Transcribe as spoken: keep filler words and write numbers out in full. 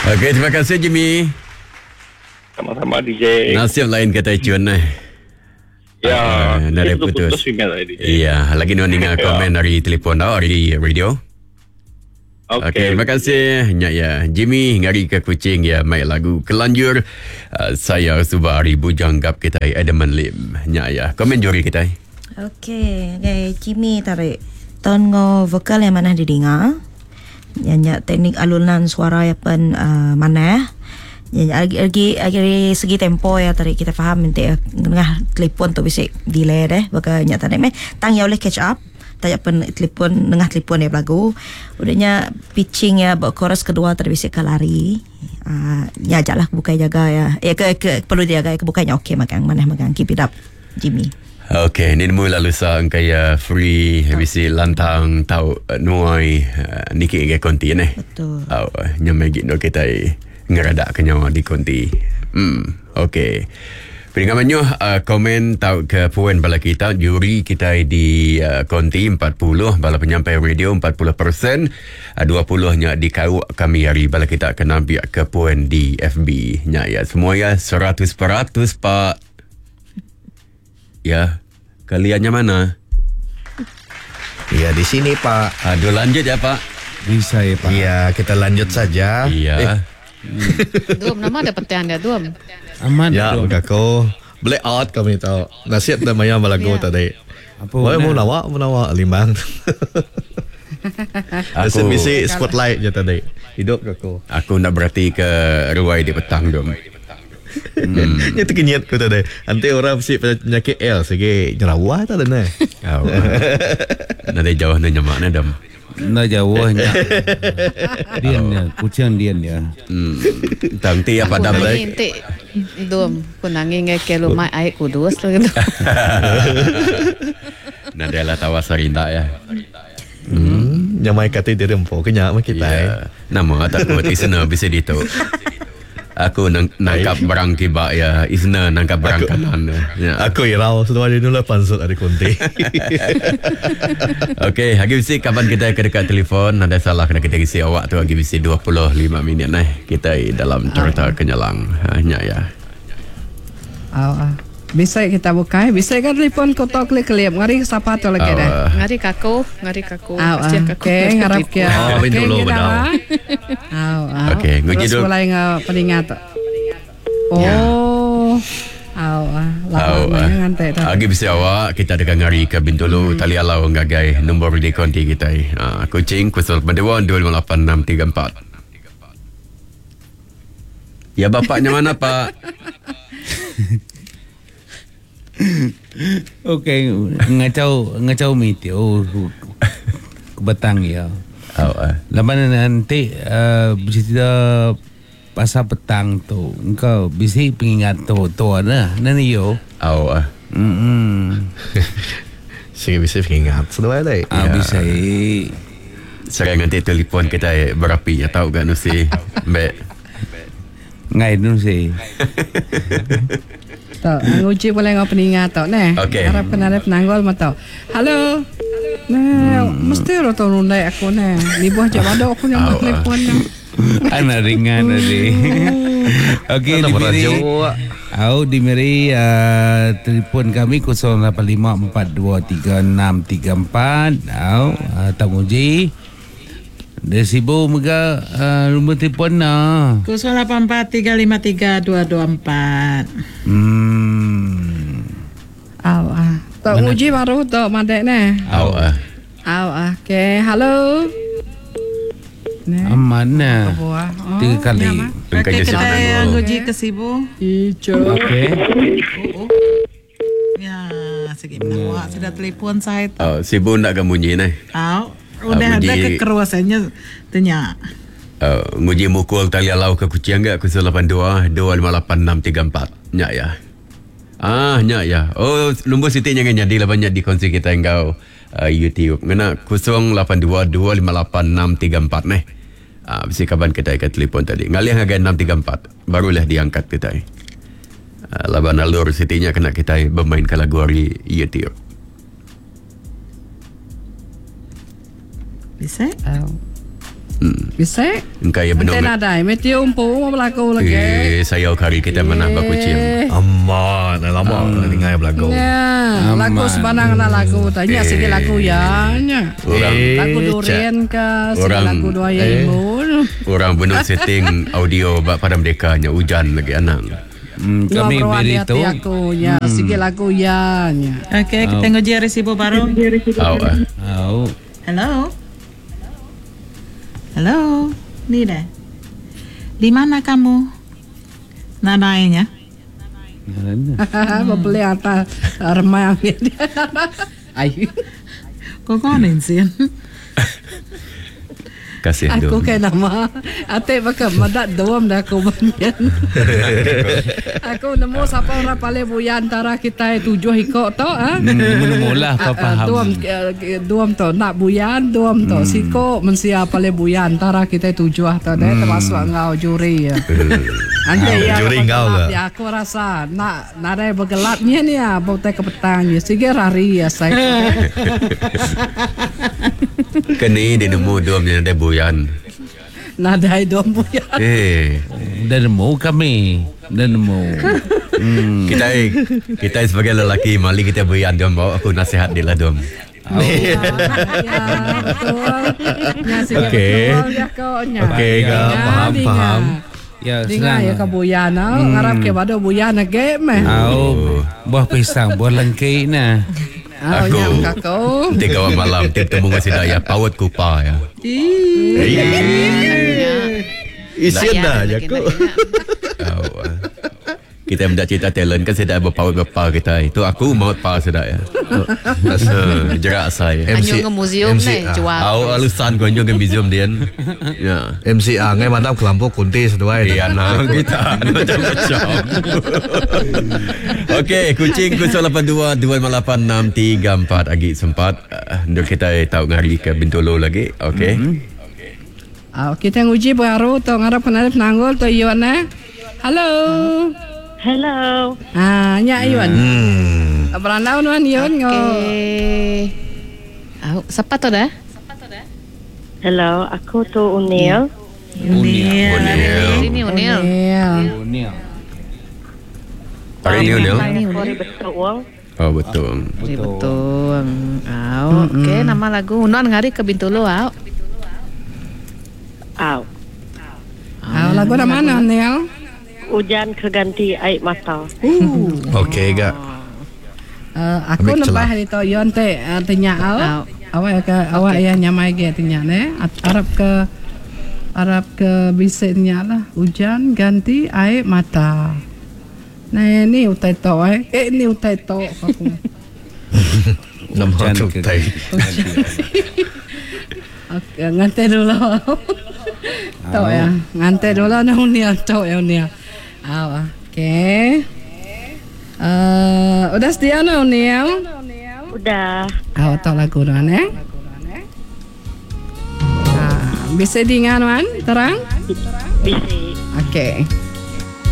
Okey, terima kasih Jimmy. Sama-sama D J. Nasib lain kata Cun eh. Ya, uh, nada putus. Iya, lagi nak dengar komen dari telefon tau, dari radio. Okey, okay, terima kasih. Ya, ya. Jimmy ngari ke Kuching ya, mai lagu Kelanjur. Uh, saya Subari Bujanggap kita Edmund Lim. Ya, ya. Komen juri kita. Okey, okay. Jimmy tarik ton ngo vokal yang mana didengar. Yang teknik alunan suara yang pen uh, mana. Ya, lagi lagi segi tempo ya tadi kita faham nanti tengah telefon tu bisa delay deh baka nyata deh meh tang ya oleh catch up tanya pen telefon tengah telefon ya lagu udahnya pitching ya bak chorus kedua tadi bisa kalari uh, ya jalah buka jaga ya ya ke, ke perlu dia jaga ke bukanya okey makan mana makan keep it up Jimmy. Okey, ni mula lalu sang kaya free habis lantang tahu nuai uh, niki ke konti ni. Betul. Oh, nyamai gitu kita ngeradak kenyawa di konti. Hmm, okey. Pendengarannya uh, komen tahu ke puan bala kita juri kita di uh, konti empat puluh bala penyampai radio empat puluh peratus uh, dua puluh nya di kau kami hari bala kita akan ambil ke puan di F B nya ya semua ya seratus peratus Pak. Ya, kaliannya mana? Ya di sini Pak. Aduh lanjut ya Pak. Bisa ya Pak. Iya kita lanjut saja. Iya. Eh. Duam nama ada pertanyaan dia Duam. Aman. Ya aku black out kami tahu. Nasihat namanya malago tadi. Apa? Wah mau nawa mau nawa limbang. Aku misi spotlight je tadi. Hidup aku. Aku nak berarti ke ruai di petang dong. Hmm. Itu kenyat ku tadi. Nanti orang mesti penyakit L segi nyerawah tak ada. Oh. Nanti jauh nak nyamak nak dam. Nak jauhnya. Dian kucing dian ya. Hmm. Tangti apa dah baik. Nanti dom kunangin ke kelo mai air kudus tu gitu. Nanti lah tawas sarinda ya. Hmm. Yang mai kata dia rempo kenyak mak kita. Yeah. Nama tak kuat isna bisa dito. Aku nang, nangkap barang tiba ya isna nangkap barang aku, kanan ya. Aku irau sudah ada nula pansut ada konti. Okey, lagi bisi kapan kita ke dekat telefon ada salah kena kita isi awak tu lagi bisi dua puluh lima minit eh kita dalam cerita kenyalang hanya ya. Ah, bisa kita buka bisa kan telefon kotak klik klip ngari siapa tu lagi dah. Ngari kaku, ngari kaku. Pasti kaku. Okey, ngarap kia. Oh, bin dulu benar. Ah, okey, nguji dulu. Terus mulai ngah peningat. Oh. Aw, lama ngantai dah. Agi bisa awak kita dekat ngari ke Bintulu hmm. tali alau ngagai nombor di konti kita. Ah, kucing kusol pendewan dua lima lapan enam tiga empat. Ya bapaknya mana Pak? Okey, ngacau ngacau miti oh betang ya. Oh, uh. Laman nanti uh, bisa pasal petang tu, engkau bisa pengingat tu tu ada, nani yo. Oh, uh. Hmm. Saya bisa pengingat sudah ada. Ah bisa. Sekarang nanti telefon kita berapi ya tahu kan nusi. Baik. Ngai nusi. Tak, nguji boleh ngau peningat tau ne. Okay. Harap kena ada penanggol mah tau. Halo. Nah, hmm. mesti lo tau nundai aku ne. Ni buah jawab ada aku yang telefon ne. Anak ringan tadi. Okey, di meri. Au di meri uh, telefon kami kosong lapan lima empat dua tiga enam tiga empat. Au, uh, Tanguji. Dari Sibu mega uh, nombor telefon na. kosong lapan empat tiga lima tiga dua dua empat. Hmm. Au ah. Tak uji baru tak madek ne. Au ah. Au ah. Okey, halo. Ne. Aman na. Oh, tiga kali. Okey, kita yang uji ke Sibu. Ijo. Okey. Oh, oh. Ya, segi menawak sudah telefon saya. Oh, Sibu nak kemunyi ni. Au. Udah ada kekeruasannya tanya. Uh, nguji mukul tali alau ke kucing enggak kosong lapan dua dua lima lapan enam tiga empat. Nyak ya. Ah, nyak ya. Oh, lumbu Siti jangan jadi lah banyak di kongsi kita engkau uh, YouTube. Ngena kosong lapan dua dua lima lapan enam tiga empat nih. Ah, uh, kapan kita ikat telefon tadi. Ngalih harga enam tiga empat. Barulah diangkat kita. Uh, laban alur Sitinya kena kita bermain ke lagu hari YouTube. Bisa? Oh. Hmm. Bisa? Engkau ya benar. Antena dai, mesti umpu mau berlaku lagi. Eh, saya kari kita mana bak kucing. Amma, dah lama um, dengar berlagu. Ya, lagu sebanang nak lagu. Tanya sikit lagu ya. Orang Lagu durian ke, sikit Orang- lagu dua yang imun. orang benar setting audio bak pada mereka nya hujan lagi anak. Hmm, kami Ngobrol beri hati tu. aku ya, sikit lagu ya. Okey, kita tengok je resibo baru. Au ah. Au. Hello. Hello. Ni dah. Di mana kamu? Nadainya. Membeli atas remai ambil dia. Ay, Kau konin sih. Kasih aku dong. kayak nama ate baka madat doam dah aku banyan. Aku nemu siapa orang paling buya antara kita tujuh ikut tau ah. Mula-mula Ah, apa ah, faham. Duam eh, duam tu nak buyan, duam tu siko mensia paling buya antara kita tujuh tu deh termasuk engkau juri ya. Ande ya. Juri engkau ke? Ya aku rasa nak nadai bergelapnya ni ya bautai ke petang ya. Sige rari ya saya. Kini dia nemu dua yang ada buyan. Nadai duam buya. Eh, Dan nemu kami. Dan nemu. Hmm. kita kita sebagai lelaki mali kita buyan dia bawa aku nasihat dia lah dom. Ya, betul. Ya, sige, Okey. betul ya kau nya. Okey, kak. Ya, Faham, dengar. faham. Ya, Dengar ya senang. ke buyan ah. Ngarap ke pada buyan ke meh. Au. Buah pisang, buah lengkei nah. Oh, Aku. yang kakau. Tiga awal malam tiap temu ngasih daya pawat kupa ya. Isian dah je aku. Au, ah. Kita mendak cerita talent kan saya dah berpawat bapa kita. Itu aku maut pa sedak ya. Uh, jerak saya. M C Anyo ke museum M C ni A. jual. Au alusan konyo ke museum dia. Ya. M C A ngai madam kelampuk kunti seduai. Iya nah kita macam-macam. Okey, kucing kosong lapan dua dua lima lapan enam tiga empat lagi sempat. Uh, Untuk kita tahu ngari ke Bintolo lagi. Okey. Ah, kita nguji baru tu ngarap kena penanggul tu Iwan eh. Halo. Hello. Ah, nya Iwan. Hmm. Beranau nuan Iwan ngo. Okay. Au, siapa tu dah? Hello, aku tu Unil. Unia. Ini ni Unil. Ya. Unia. Hari ni Unil. Ini Sorry Unil. betul. Oh betul. Betul. Betul. Au, okey nama lagu Unuan ngari ke Bintulu au. Aw. Ah, lagu nama mana Niel? Hujan keganti air mata. Okey, kak. Uh, aku Ambil nampak celah. hari tu Yon te uh, tanya au. Au. Awak ke awak yang nyamai ke tanya ne. At- Arab ke Arab ke bisanya lah. Hujan ganti air mata. Nah ni utai to eh. Eh ni utai to aku. Nama Hujan tu ke- tai. Okay, ngante dulu. To ya. Ngante dulu na unia to ya unia. Aw, okay. Uh, udah sedia na unia? Udah. Aw, to lagu nuan eh. Ah, bisa dengar nuan? Terang? Bisi. Okay.